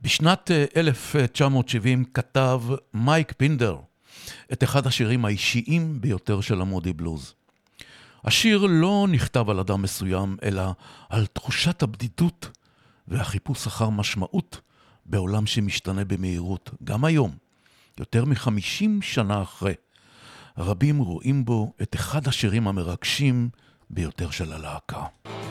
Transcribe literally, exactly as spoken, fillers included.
בשנת אלף תשע מאות שבעים כתב מייק פינדר את אחד השירים האישיים ביותר של המודי בלוז. השיר לא נכתב על אדם מסוים, אלא על תחושת הבדידות והחיפוש אחר משמעות בעולם שמשתנה במהירות. גם היום, יותר מחמישים שנה אחרי, רבים רואים בו את אחד השירים המרגשים ביותר של הלהקה.